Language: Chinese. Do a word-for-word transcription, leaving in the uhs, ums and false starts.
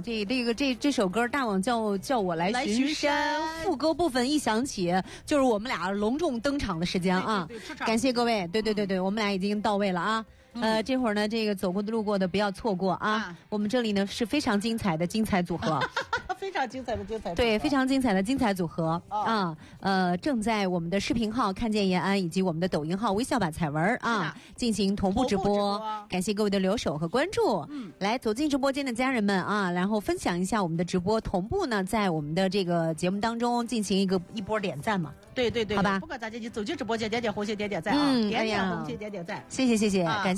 这这个这这首歌大王叫叫我来巡山，副歌部分一响起，就是我们俩隆重登场的时间啊！ 对对对， 感谢各位，对对对对，我们俩已经到位了啊。嗯、呃，这会儿呢，这个走过的路过的不要错过啊！啊我们这里呢是非常精彩的精彩组合， 非常精彩的精彩组合， 对，非常精彩的精彩组合、哦、啊！呃，正在我们的视频号看见延安以及我们的抖音号微笑吧彩文啊进行同步直播，直播感谢各位的留守和关注。嗯，来走进直播间的家人们啊，然后分享一下我们的直播，同步呢在我们的这个节目当中进行一个一波点赞嘛。 对对对， 好吧， 不管咋地，你走进直播间点点红心，点点赞啊，嗯、点点红心，点点赞， 谢谢谢谢，啊、感谢。